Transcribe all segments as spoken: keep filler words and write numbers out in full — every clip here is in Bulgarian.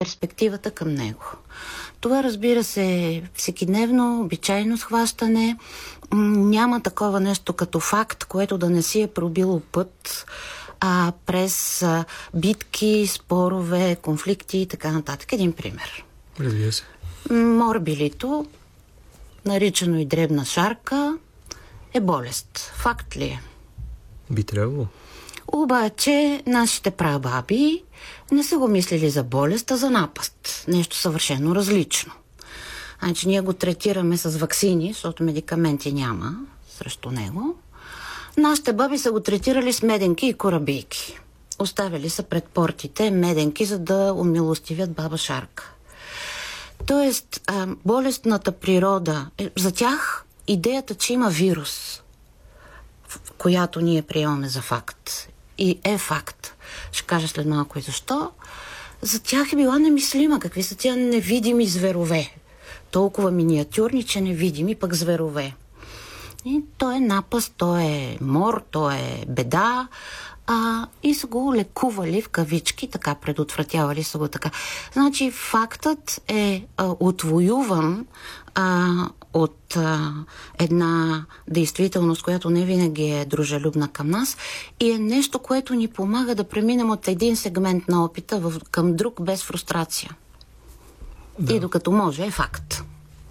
перспективата към него. Това, разбира се, всекидневно, обичайно схващане. Няма такова нещо като факт, което да не си е пробило път а, през а, битки, спорове, конфликти и така нататък. Един пример. Разбира се. Морбилито, наричано и дребна шарка, е болест. Факт ли е? Би трябвало. Обаче нашите прабаби не са го мислили за болест, а за напаст. Нещо съвършено различно. Значи ние го третираме с ваксини, защото медикаменти няма срещу него. Нашите баби са го третирали с меденки и корабийки. Оставили са пред портите меденки, за да умилостивят баба Шарка. Тоест, болестната природа, за тях идеята, че има вирус, която ние приемаме за факт, и е факт, ще кажа след малко и защо, за тях е била немислима. Какви са тия невидими зверове? Толкова миниатюрни, че невидими, пък зверове. И то е напаст, то е мор, то е беда, а, и са го лекували в кавички, така, предотвратявали са го така. Значи фактът е а, отвоюван а, от а, една действителност, която не винаги е дружелюбна към нас, и е нещо, което ни помага да преминем от един сегмент на опита в, към друг без фрустрация. Да. И докато може, е факт.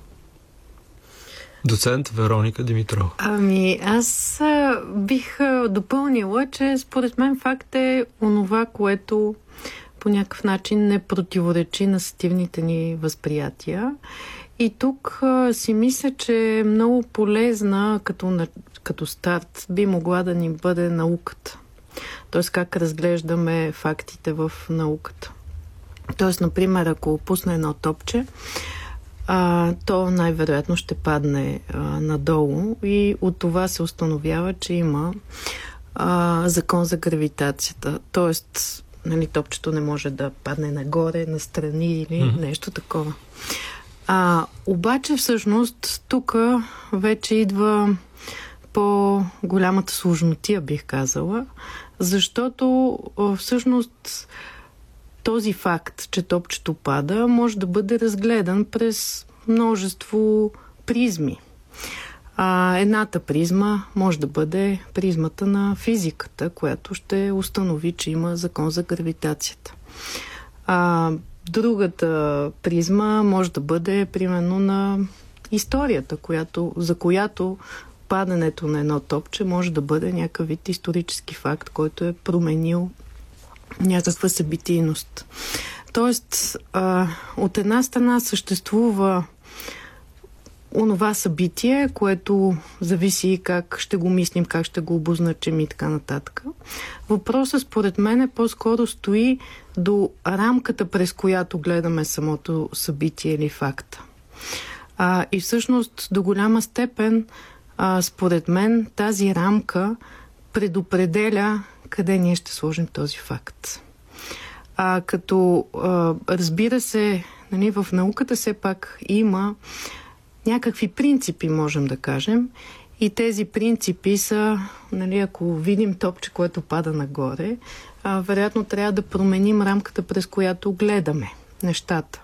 Доцент Вероника Димитрова. Ами, аз а, бих а, допълнила, че според мен факт е онова, което по някакъв начин не противоречи на сетивните ни възприятия. И тук а, си мисля, че е много полезна като, като старт би могла да ни бъде науката. Тоест как разглеждаме фактите в науката. Тоест, например, ако пусне едно топче, а, то най-вероятно ще падне а, надолу и от това се установява, че има а, закон за гравитацията. Тоест, нали, топчето не може да падне нагоре, настрани или mm-hmm. нещо такова. А, обаче, всъщност, тук вече идва по-голямата сложнотия, бих казала, защото всъщност този факт, че топчето пада, може да бъде разгледан през множество призми. А, едната призма може да бъде призмата на физиката, която ще установи, че има закон за гравитацията. А, другата призма може да бъде примерно на историята, която, за която падането на едно топче може да бъде някакъв вид исторически факт, който е променил някаква събитийност. Тоест, а, от една страна съществува онова събитие, което зависи как ще го мислим, как ще го обозначим и така нататък. Въпросът според мен е по-скоро стои до рамката, през която гледаме самото събитие или факта. А, и всъщност до голяма степен, а, според мен, тази рамка предопределя къде ние ще сложим този факт. А, като а, разбира се, нали, в науката все пак има някакви принципи, можем да кажем, и тези принципи са, нали, ако видим топче, което пада нагоре, а, вероятно трябва да променим рамката, през която гледаме нещата.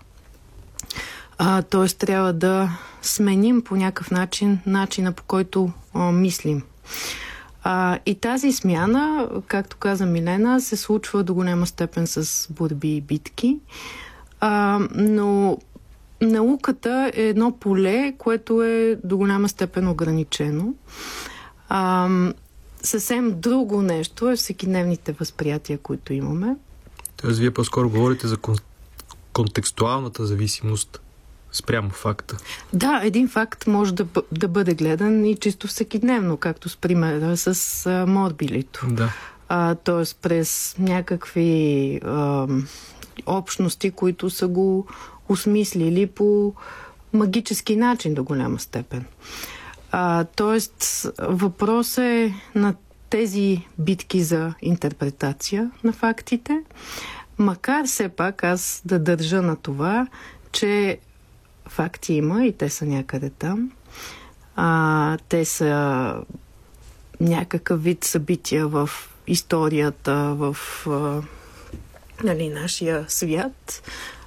А, т.е. трябва да сменим по някакъв начин начина, по който а, мислим. А, и тази смяна, както каза Милена, се случва до голяма степен с борби и битки. А, но науката е едно поле, което е до голяма степен ограничено. А, съвсем друго нещо е всекидневните възприятия, които имаме. Тоест, вие по-скоро говорите за кон- контекстуалната зависимост спрямо факта. Да, един факт може да, да бъде гледан и чисто всекидневно, както с примера с а, морбилито. Да. А, тоест през някакви а, общности, които са го осмислили по магически начин до голяма степен. А, тоест въпрос е на тези битки за интерпретация на фактите, макар все пак аз да държа на това, че факти има и те са някъде там. А, те са някакъв вид събития в историята, в а, нали, нашия свят.